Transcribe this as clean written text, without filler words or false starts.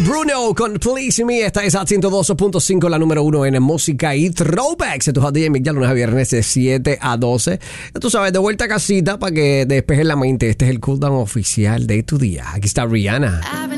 Bruno con Please Me. Esta es a 102.5, la número 1 en música y throwbacks. Esto es DJ Miguel, lunes a viernes de 7 a 12. Ya tú sabes, de vuelta a casita para que despejes la mente. Este es el cooldown oficial de tu día. Aquí está Rihanna.